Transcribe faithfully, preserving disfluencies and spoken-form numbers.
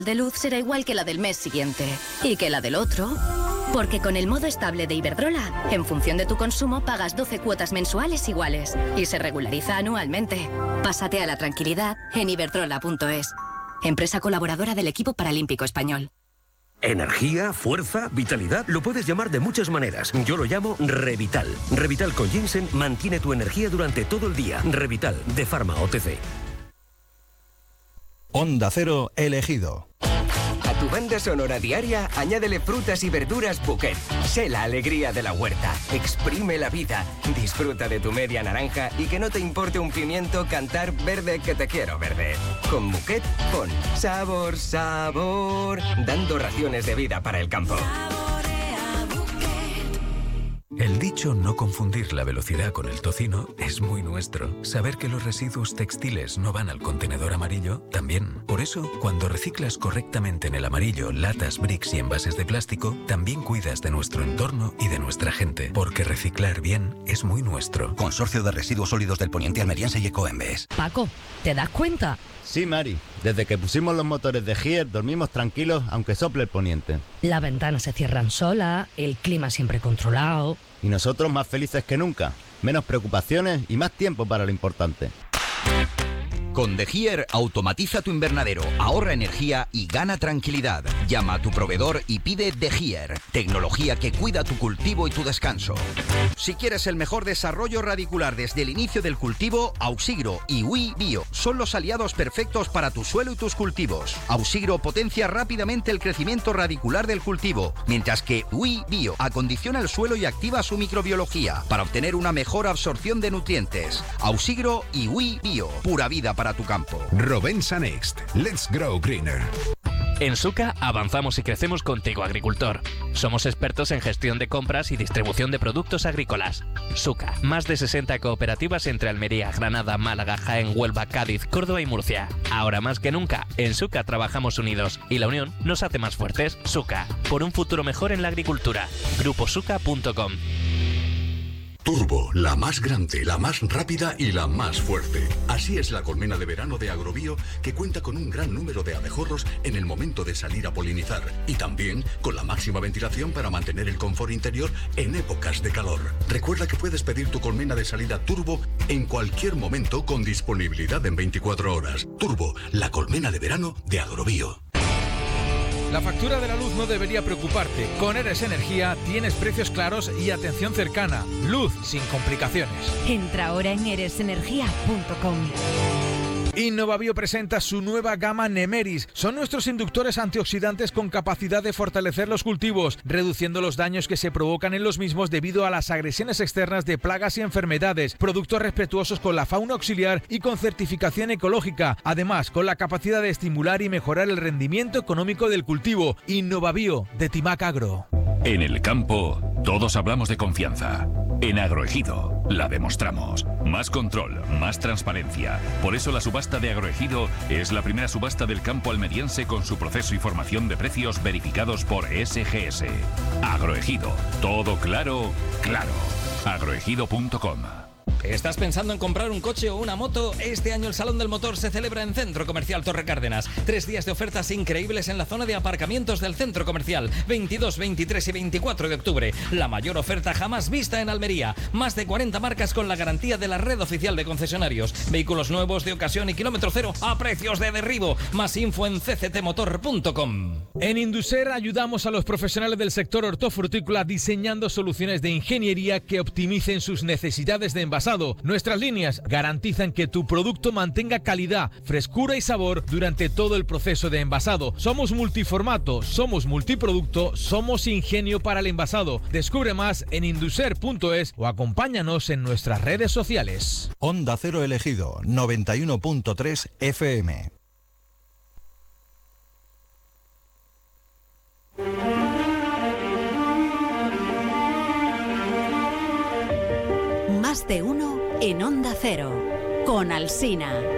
de luz será igual que la del mes siguiente y que la del otro, porque con el modo estable de Iberdrola, en función de tu consumo pagas doce cuotas mensuales iguales y se regulariza anualmente. Pásate a la tranquilidad en iberdrola punto es. Empresa colaboradora del equipo paralímpico español. Energía, fuerza, vitalidad, lo puedes llamar de muchas maneras. Yo lo llamo Revital. Revital con ginseng mantiene tu energía durante todo el día. Revital, de Pharma O T C. Onda Cero elegido. A tu banda sonora diaria, añádele frutas y verduras Bouquet. Sé la alegría de la huerta. Exprime la vida. Disfruta de tu media naranja y que no te importe un pimiento cantar verde que te quiero verde. Con Bouquet, pon sabor, sabor, dando raciones de vida para el campo. El dicho no confundir la velocidad con el tocino es muy nuestro. Saber que los residuos textiles no van al contenedor amarillo, también. Por eso, cuando reciclas correctamente en el amarillo latas, bricks y envases de plástico, también cuidas de nuestro entorno y de nuestra gente. Porque reciclar bien es muy nuestro. Consorcio de Residuos Sólidos del Poniente Almeriense y Ecoembes. Paco, ¿te das cuenta? Sí, Mari. Desde que pusimos los motores de Gier dormimos tranquilos aunque sople el poniente. Las ventanas se cierran solas, el clima siempre controlado. Y nosotros más felices que nunca. Menos preocupaciones y más tiempo para lo importante. Con De Gier, automatiza tu invernadero, ahorra energía y gana tranquilidad. Llama a tu proveedor y pide De Gier, tecnología que cuida tu cultivo y tu descanso. Si quieres el mejor desarrollo radicular desde el inicio del cultivo, Auxigro y Ui Bio son los aliados perfectos para tu suelo y tus cultivos. Auxigro potencia rápidamente el crecimiento radicular del cultivo, mientras que Ui Bio acondiciona el suelo y activa su microbiología para obtener una mejor absorción de nutrientes. Auxigro y Ui Bio, pura vida para tu campo. Rovensa Next. Let's grow greener. En Suca avanzamos y crecemos contigo, agricultor. Somos expertos en gestión de compras y distribución de productos agrícolas. Suca, más de sesenta cooperativas entre Almería, Granada, Málaga, Jaén, Huelva, Cádiz, Córdoba y Murcia. Ahora más que nunca, en Suca trabajamos unidos y la unión nos hace más fuertes. Suca, por un futuro mejor en la agricultura. grupo suca punto com. Turbo, la más grande, la más rápida y la más fuerte. Así es la colmena de verano de Agrobio, que cuenta con un gran número de abejorros en el momento de salir a polinizar y también con la máxima ventilación para mantener el confort interior en épocas de calor. Recuerda que puedes pedir tu colmena de salida Turbo en cualquier momento con disponibilidad en veinticuatro horas. Turbo, la colmena de verano de Agrobio. La factura de la luz no debería preocuparte. Con Eres Energía tienes precios claros y atención cercana. Luz sin complicaciones. Entra ahora en eres energía punto com. Innovabio presenta su nueva gama Nemeris. Son nuestros inductores antioxidantes con capacidad de fortalecer los cultivos, reduciendo los daños que se provocan en los mismos debido a las agresiones externas de plagas y enfermedades. Productos respetuosos con la fauna auxiliar y con certificación ecológica. Además, con la capacidad de estimular y mejorar el rendimiento económico del cultivo. Innovabio, de Timac Agro. En el campo, todos hablamos de confianza. En Agroejido, la demostramos. Más control, más transparencia. Por eso la subasta de Agroejido es la primera subasta del campo almeriense con su proceso y formación de precios verificados por S G S. Agroejido, todo claro, claro. agroejido punto com. ¿Estás pensando en comprar un coche o una moto? Este año el Salón del Motor se celebra en Centro Comercial Torre Cárdenas. Tres días de ofertas increíbles en la zona de aparcamientos del Centro Comercial. veintidós, veintitrés y veinticuatro de octubre. La mayor oferta jamás vista en Almería. Más de cuarenta marcas con la garantía de la red oficial de concesionarios. Vehículos nuevos de ocasión y kilómetro cero a precios de derribo. Más info en c c t motor punto com. En Induser ayudamos a los profesionales del sector hortofrutícola diseñando soluciones de ingeniería que optimicen sus necesidades de envasado. Nuestras líneas garantizan que tu producto mantenga calidad, frescura y sabor durante todo el proceso de envasado. Somos multiformato, somos multiproducto, somos ingenio para el envasado. Descubre más en induser punto es o acompáñanos en nuestras redes sociales. Onda Cero elegido, noventa y uno punto tres F M. Más de uno en Onda Cero, con Alsina.